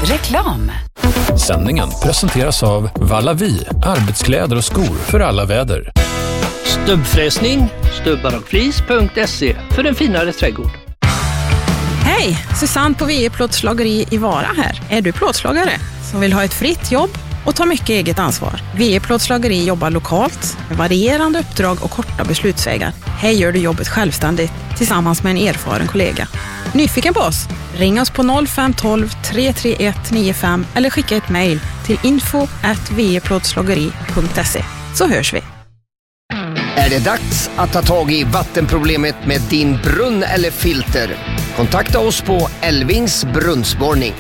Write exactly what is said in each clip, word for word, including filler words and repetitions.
Reklam. Sändningen presenteras av Vallavi, arbetskläder och skor för alla väder. Stubbfräsning, stubbar och flis punkt se för en finare trädgård. Hej, Susanne på V E Plåtslageri i Vara här. Är du plåtslagare som vill ha ett fritt jobb och ta mycket eget ansvar? V E Plåtslageri jobbar lokalt med varierande uppdrag och korta beslutsvägar. Här gör du jobbet självständigt tillsammans med en erfaren kollega. Nyfiken på oss? Ring oss på noll fem ett två tre tre ett nio fem eller skicka ett mejl till info at v e plåtslageri punkt se, så hörs vi. Är det dags att ta tag i vattenproblemet med din brunn eller filter? Kontakta oss på Elvings brunnsborrning.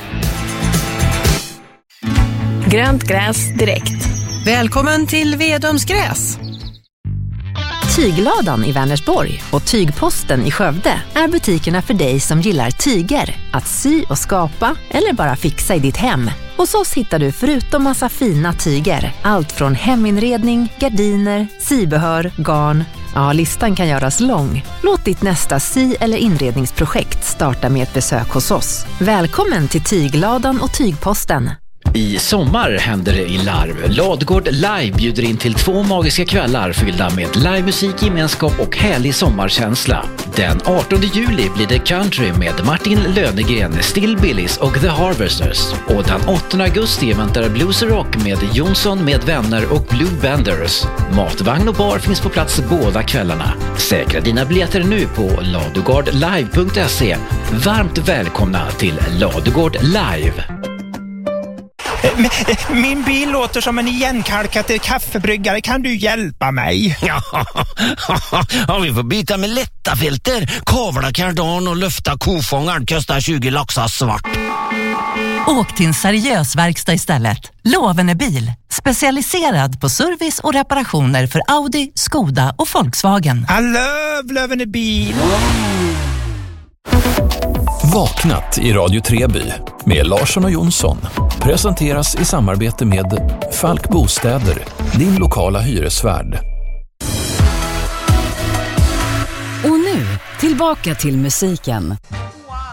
Grönt gräs direkt. Välkommen till Vedumsgräs. Tygladan i Vänersborg och Tygposten i Skövde är butikerna för dig som gillar tyger, att sy och skapa eller bara fixa i ditt hem. Hos oss hittar du förutom massa fina tyger allt från heminredning, gardiner, sybehör, garn. Ja, listan kan göras lång. Låt ditt nästa sy- eller inredningsprojekt starta med ett besök hos oss. Välkommen till Tygladan och Tygposten. I sommar händer det i Larv. Ladugård Live bjuder in till två magiska kvällar fyllda med livemusik, gemenskap och härlig sommarkänsla. Den artonde juli blir det country med Martin Lönegren, Still Billys och The Harvesters. Och den åttonde augusti väntar Blues och Rock med Jonsson med vänner och Blue Benders. Matvagn och bar finns på plats båda kvällarna. Säkra dina biljetter nu på ladugård live punkt se. Varmt välkomna till Ladugård Live. Min bil låter som en igenkalkad kaffebryggare. Kan du hjälpa mig? Ja, vi får byta med lätta filter. Kavla kardan och lyfta kofångaren kostar tjugo laxar svart. Åk till en seriös verkstad istället. Lovene bil. Specialiserad på service och reparationer för Audi, Skoda och Volkswagen. I love Lovene bil. Vaknat i Radio Treby med Larsson och Jonsson presenteras i samarbete med Falk Bostäder, din lokala hyresvärd. Och nu, tillbaka till musiken.